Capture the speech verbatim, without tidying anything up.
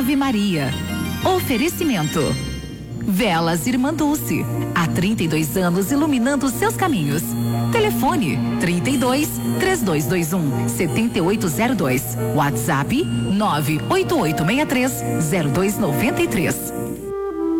Ave Maria. Oferecimento. Velas Irmã Dulce. Há trinta e dois anos iluminando seus caminhos. Telefone trinta e dois, três dois dois um, sete oito zero dois. WhatsApp nove oito oito seis três, zero dois nove três.